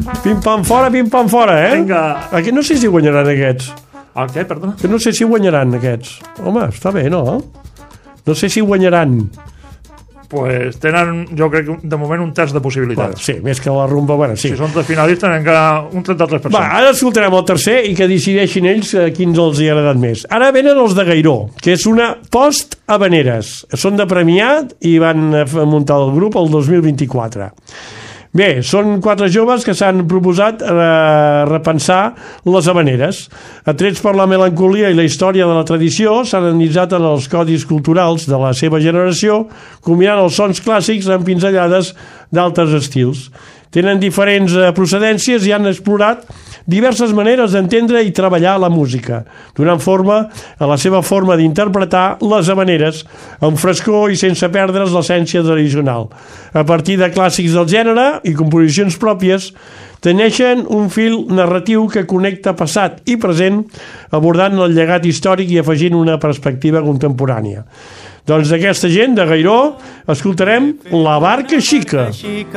Pim-pam fora, eh? Vinga. Aquí no sé si guanyaran aquests. El què, perdona? Que no sé si guanyaran aquests. Home, està bé, no? No sé si guanyaran. Pues tenen, jo crec, de moment un terç de Bueno, possibilitats. sí, més que la rumba, bueno, sí. Si són tres finalistes, tenen un 33%. Va, ara escoltarem el tercer i que decideixin ells quins els hi ha agradat més. Ara venen els de Gairó, que és una post-habaneres. Són de Premià i van muntar el grup el 2024. Bé, són 4 joves que s'han proposat repensar les habaneres. Atrets per la melancolia i la història de la tradició, s'han analitzat en els codis culturals de la seva generació, combinant els sons clàssics amb pinzellades d'altres estils. Tenen diferents procedències i han explorat diverses maneres d'entendre i treballar la música, donant forma a la seva forma d'interpretar les habaneres amb frescor i sense perdre's l'essència tradicional. A partir de clàssics del gènere i composicions pròpies, teneixen un fil narratiu que connecta passat i present, abordant el llegat històric i afegint una perspectiva contemporània. Doncs d'aquesta gent de Gairó escoltarem La Barca Xica.